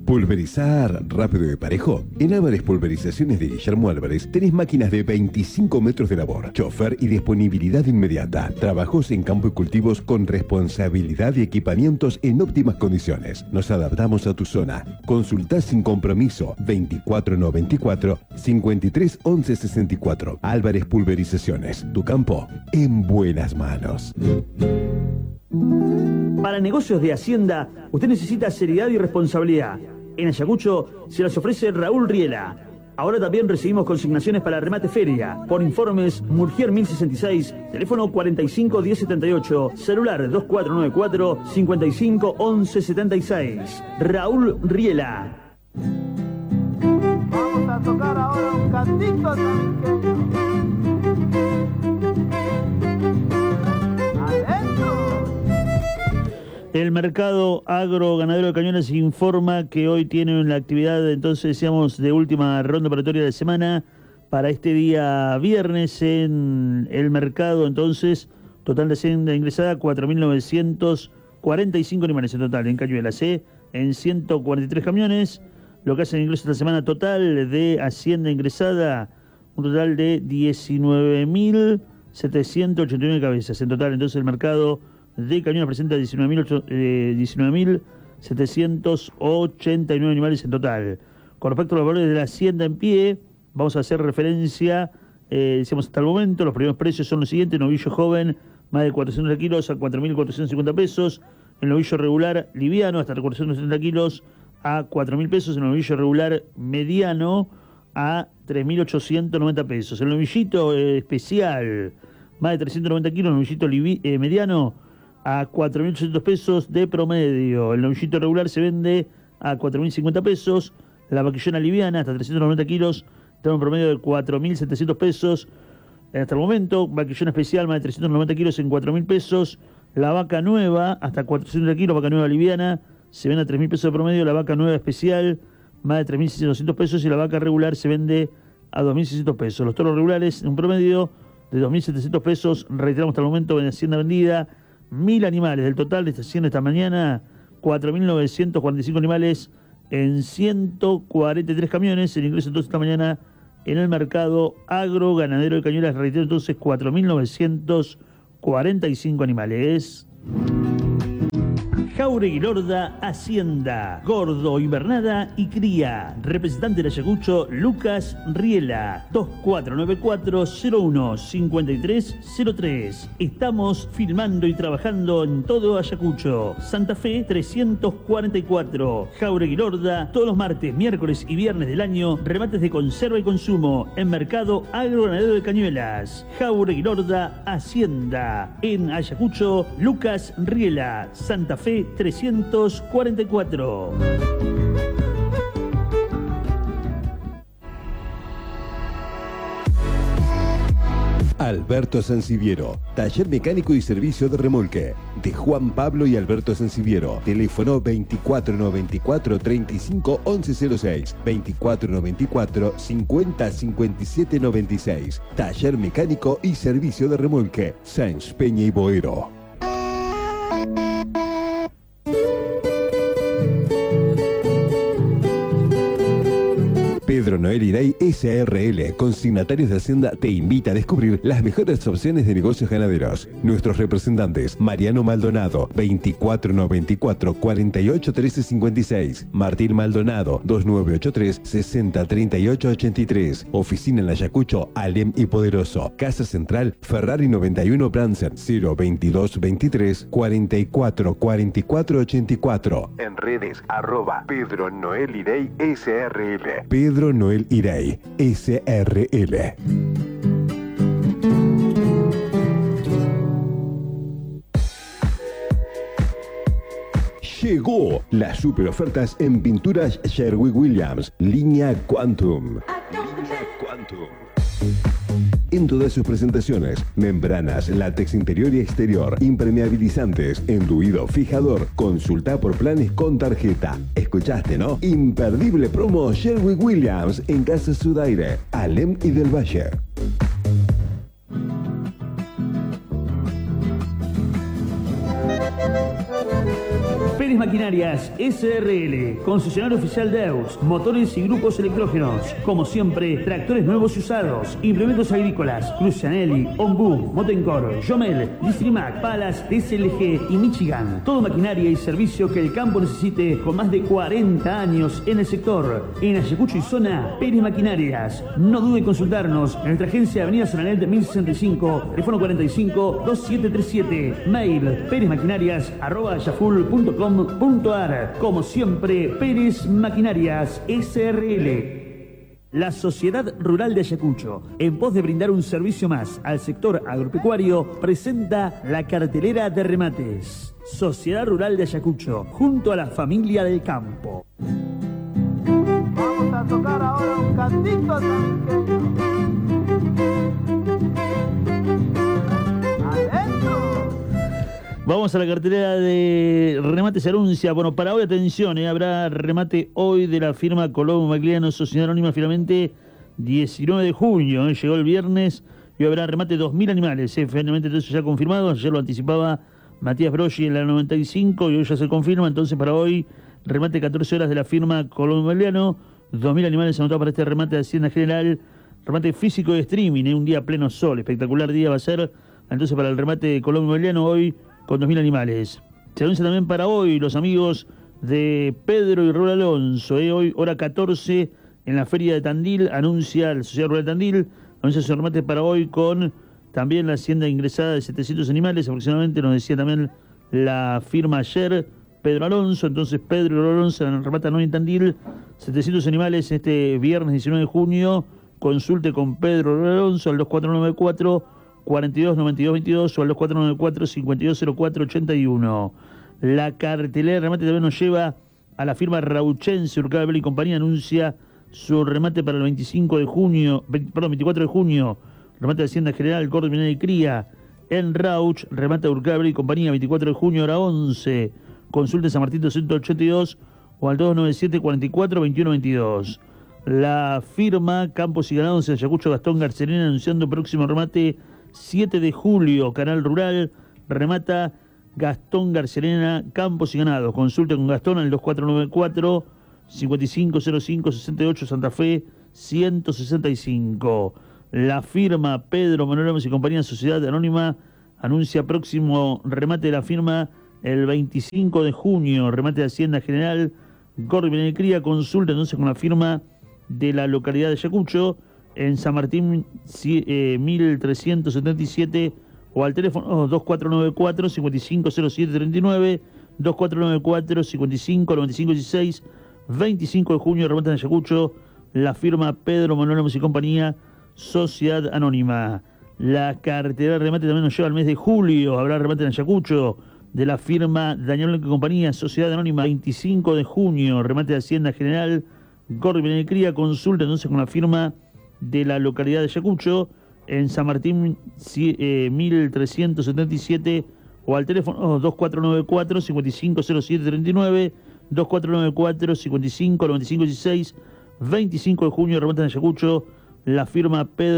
¿Pulverizar rápido y parejo? En Álvarez Pulverizaciones de Guillermo Álvarez tenés máquinas de 25 metros de labor, chofer y disponibilidad inmediata. Trabajos en campo y cultivos con responsabilidad y equipamientos en óptimas condiciones. Nos adaptamos a tu zona. Consultá sin compromiso 2494 53 11 64. Álvarez Pulverizaciones. Tu campo en buenas manos. Para negocios de Hacienda, usted necesita seriedad y responsabilidad. En Ayacucho se las ofrece Raúl Riela. Ahora también recibimos consignaciones para remate feria. Por informes, Murgier 1066, teléfono 45 1078, celular 2494 55 11 76. Raúl Riela. Vamos a tocar ahora un cantito santiqueño. El mercado agro ganadero de Cañuelas informa que hoy tienen la actividad, entonces decíamos, de última ronda operatoria de semana para este día viernes en el mercado. Entonces, total de hacienda ingresada 4.945 animales en total en Cañuelas, en 143 camiones. Lo que hacen ingreso esta semana total de hacienda ingresada, un total de 19.789 cabezas. En total, entonces, el mercado de Cañuelas presenta 19.789 animales en total. Con respecto a los valores de la hacienda en pie, vamos a hacer referencia, decíamos hasta el momento, los primeros precios son los siguientes: novillo joven, más de 400 kilos a 4.450 pesos, el novillo regular liviano hasta 470 kilos a 4.000 pesos, el novillo regular mediano a 3.890 pesos, el novillito especial, más de 390 kilos, novillito mediano a 4.800 pesos de promedio. El novillito regular se vende a 4.050 pesos. La vaquillona liviana hasta 390 kilos está en un promedio de 4.700 pesos. Hasta el momento, vaquillona especial más de 390 kilos en 4.000 pesos. La vaca nueva hasta 400 kilos, vaca nueva liviana, se vende a 3.000 pesos de promedio. La vaca nueva especial más de 3.600 pesos y la vaca regular se vende a 2.600 pesos. Los toros regulares en un promedio de 2.700 pesos. Reiteramos hasta el momento en hacienda vendida 1.000 animales. Del total de esta hacienda esta mañana, 4.945 animales en 143 camiones. El ingreso entonces esta mañana en el mercado agro ganadero de Cañuelas, reitero entonces, 4.945 animales. Jauregui Lorda Hacienda, Gordo, Invernada y Cría. Representante de Ayacucho, Lucas Riela, 2494-01-5303. Estamos filmando y trabajando en todo Ayacucho. Santa Fe 344. Jauregui Lorda, todos los martes, miércoles y viernes del año, remates de conserva y consumo en Mercado Agro Ganadero de Cañuelas. Jauregui Lorda Hacienda. En Ayacucho, Lucas Riela, Santa Fe 344. Alberto Sanciviero, taller mecánico y servicio de remolque. De Juan Pablo y Alberto Sanciviero. Teléfono 2494 35 1106, 2494 50 57 96. Taller mecánico y servicio de remolque. Sáenz Peña y Boero. Pedro Noel Irey SRL, consignatarios de Hacienda, te invita a descubrir las mejores opciones de negocios ganaderos. Nuestros representantes: Mariano Maldonado, 2494 48 13 56, Martín Maldonado, 2983 60 38 83, oficina en Ayacucho, Alem y Poderoso, Casa Central, Ferrari 91 Bransen, 022 23 44 44 84. En redes, Pedro Noel Irey SRL. Pedro Noel Irey SRL. Llegó las super ofertas en pinturas Sherwin-Williams, línea Quantum. En todas sus presentaciones: membranas, látex interior y exterior, impermeabilizantes, enduido, fijador. Consulta por planes con tarjeta. ¿Escuchaste, no? Imperdible promo Sherwin-Williams en Casa Sudaire, Alem y del Valle. Pérez Maquinaria Maquinarias SRL, concesionario oficial de EUS, motores y grupos electrógenos. Como siempre, tractores nuevos y usados, implementos agrícolas, Crucianelli, Ombu, Motencor, Jomel, Distrimac, Palas, DSLG y Michigan. Todo maquinaria y servicio que el campo necesite con más de 40 años en el sector. En Ayacucho y zona, Pérez Maquinarias. No dude en consultarnos en nuestra agencia Avenida Sonanet de 1065, teléfono 45-2737, mail perezmaquinarias@yaful.com.ar. Como siempre, Pérez Maquinarias SRL. La Sociedad Rural de Ayacucho, en pos de brindar un servicio más al sector agropecuario, presenta la cartelera de remates. Sociedad Rural de Ayacucho, junto a la familia del campo. Vamos a tocar ahora un cantito también. ¡Adentro! Vamos a la cartelera de remates anuncia. Bueno, para hoy, atención, habrá remate hoy de la firma Colombo Magliano, Sociedad Anónima, finalmente 19 de junio. Llegó el viernes y habrá remate 2.000 animales. Finalmente, entonces ya confirmado. Ayer lo anticipaba Matías Broggi en la 95 y hoy ya se confirma. Entonces, para hoy, remate 14 horas de la firma Colombo Magliano. 2.000 animales anotados para este remate de Hacienda General. Remate físico de streaming, un día pleno sol. Espectacular día va a ser. Entonces, para el remate de Colombo Magliano hoy, con 2.000 animales. Se anuncia también para hoy los amigos de Pedro y Raúl Alonso. Hoy, hora 14, en la feria de Tandil, anuncia la Sociedad Rural de Tandil, anuncia su remate para hoy con también la hacienda ingresada de 700 animales, aproximadamente, nos decía también la firma ayer, Pedro Alonso. Entonces, Pedro y Raúl Alonso en el remate hoy en Tandil, 700 animales este viernes 19 de junio. Consulte con Pedro y Raúl Alonso al 2494 429222 o al 2494 520481. La cartelera de remate también nos lleva a la firma Rauchense, Urcada Bell y compañía, anuncia su remate para el 24 de junio, remate de Hacienda General, Córdoba y Cría, en Rauch, remate de Urcada Bell y compañía, 24 de junio, hora 11, consulte San Martín 282 o al 297 44 21 22. La firma Campos y Ganados en Ayacucho, Gastón Garcerena, anunciando próximo remate 7 de julio, Canal Rural, remata Gastón Garcerena, Campos y Ganados. Consulte con Gastón al 2494 5505 68, Santa Fe 165. La firma Pedro Manuel Ramos y compañía, Sociedad Anónima, anuncia próximo remate de la firma el 25 de junio, remate de Hacienda General, Córdoba y Cría. Consulta entonces con la firma de la localidad de Ayacucho, en San Martín 1377 o al teléfono 2494 550739, 2494 559516, 25 de junio, remate en Ayacucho, la firma Pedro Manuel Ramos y compañía, Sociedad Anónima. La cartera de remate también nos lleva al mes de julio, habrá remate en Ayacucho de la firma Daniel Blanco y compañía, Sociedad Anónima, 25 de junio, remate de Hacienda General, Córdoba y Cría. Consulta entonces con la firma de la localidad de Ayacucho, en San Martín 1377 o al teléfono 2494 550739, 2494 559516, 25 de junio, remate en Ayacucho, la firma Pedro